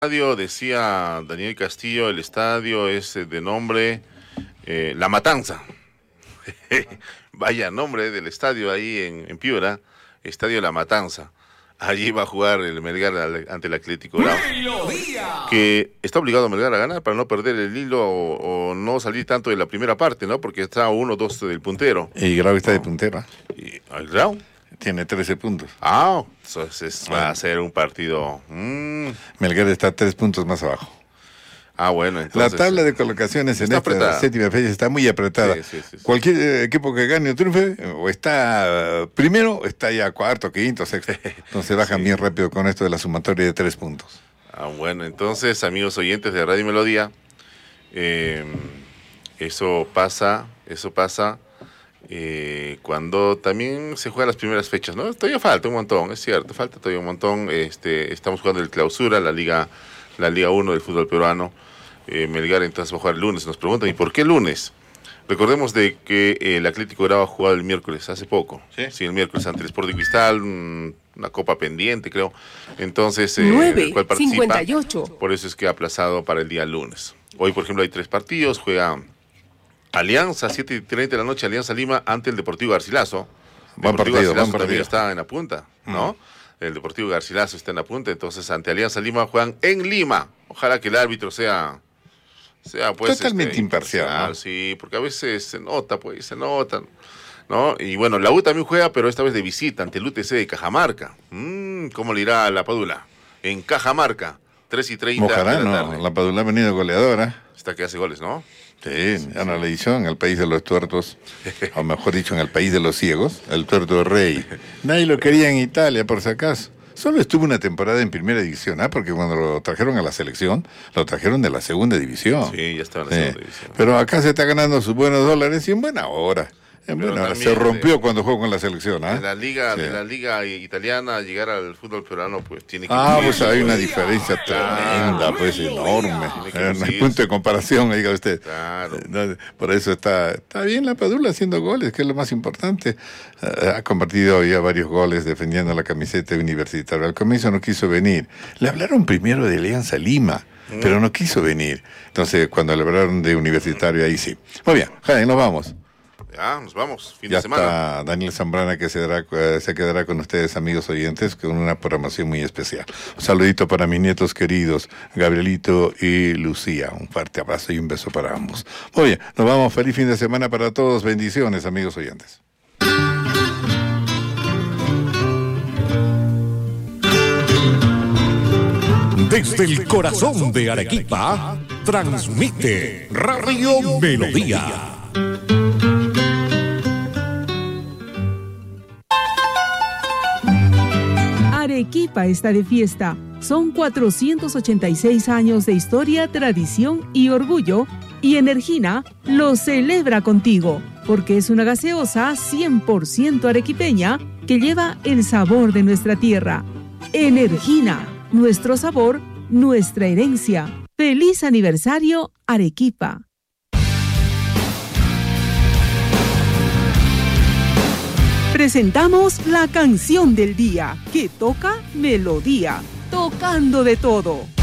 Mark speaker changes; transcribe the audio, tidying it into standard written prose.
Speaker 1: Estadio, decía Daniel Castillo, el estadio es de nombre La Matanza. Vaya nombre del estadio ahí en Piura, Estadio La Matanza. Allí va a jugar el Melgar ante el Atlético Grau, que está obligado a Melgar a ganar para no perder el hilo o no salir tanto de la primera parte, ¿no? Porque está 1-2 del puntero.
Speaker 2: Y Grau está de puntera.
Speaker 1: ¿Y el Grau?
Speaker 2: Tiene 13 puntos.
Speaker 1: Ah, entonces va a ser un partido.
Speaker 2: Melgar está 3 puntos más abajo.
Speaker 1: Ah, bueno, entonces.
Speaker 2: La tabla de colocaciones en esta séptima fecha está muy apretada. Sí. Cualquier equipo que gane o triunfe, o está primero, o está ya cuarto, quinto, sexto. Entonces bajan bien rápido con esto de la sumatoria de 3 puntos.
Speaker 1: Ah, bueno, entonces, amigos oyentes de Radio Melodía, eso pasa cuando también se juegan las primeras fechas, ¿no? Todavía falta un montón, es cierto, falta todavía un montón. Estamos jugando el Clausura, la Liga 1 del fútbol peruano. Melgar entonces va a jugar el lunes. Nos preguntan, ¿y por qué el lunes? Recordemos de que el Atlético Grau ha jugado el miércoles, hace poco. Sí, el miércoles ante el Sporting Cristal, una copa pendiente, creo. Entonces, el cual participa.
Speaker 3: 58.
Speaker 1: Por eso es que ha aplazado para el día lunes. Hoy, por ejemplo, hay 3 partidos. Juega Alianza, 7:30 de la noche, Alianza Lima ante el Deportivo Garcilaso.
Speaker 2: Buen partido.
Speaker 1: También está en la punta, ¿no? El Deportivo Garcilaso está en la punta, entonces ante Alianza Lima juegan en Lima. Ojalá que el árbitro sea pues
Speaker 2: totalmente imparcial, ¿no?
Speaker 1: Sí, porque a veces se nota, ¿no? Y bueno, la U también juega, pero esta vez de visita ante el UTC de Cajamarca. ¿Cómo le irá a la Padula? En Cajamarca, 3:30
Speaker 2: Mojará,
Speaker 1: de la
Speaker 2: ¿no?
Speaker 1: tarde.
Speaker 2: La Padula ha venido goleadora.
Speaker 1: Esta que hace goles, ¿no?
Speaker 2: Sí, gana la edición en el país de los tuertos, o mejor dicho, en el país de los ciegos, el tuerto rey. Nadie lo quería en Italia, por si acaso. Solo estuvo una temporada en primera división, porque cuando lo trajeron a la selección, lo trajeron de la segunda división.
Speaker 1: Sí, ya estaba en la segunda división.
Speaker 2: Pero acá se está ganando sus buenos dólares y en buena hora. Se rompió cuando jugó con la selección,
Speaker 1: de la liga italiana llegar al fútbol peruano, pues tiene que
Speaker 2: pues hay una diferencia tremenda, pues enorme. No hay punto de comparación, diga usted.
Speaker 1: Claro.
Speaker 2: Por eso está bien la Padula haciendo goles, que es lo más importante. Ha compartido ya varios goles defendiendo la camiseta universitaria. Al comienzo no quiso venir. Le hablaron primero de Alianza Lima, pero no quiso venir. Entonces, cuando le hablaron de Universitario, ahí sí. Muy bien, Jaime, nos vamos.
Speaker 1: Ya, nos vamos, fin
Speaker 2: de
Speaker 1: semana.
Speaker 2: Ya está Daniel Zambrana, que se quedará con ustedes, amigos oyentes, con una programación muy especial. Un saludito para mis nietos queridos, Gabrielito y Lucía. Un fuerte abrazo y un beso para ambos. Muy bien, nos vamos. Feliz fin de semana para todos. Bendiciones, amigos oyentes.
Speaker 4: Desde el corazón de Arequipa, transmite Radio Melodía.
Speaker 3: Arequipa está de fiesta. Son 486 años de historia, tradición y orgullo. Y Energina lo celebra contigo, porque es una gaseosa 100% arequipeña que lleva el sabor de nuestra tierra. Energina, nuestro sabor, nuestra herencia. ¡Feliz aniversario, Arequipa! Presentamos la canción del día, que toca melodía, tocando de todo.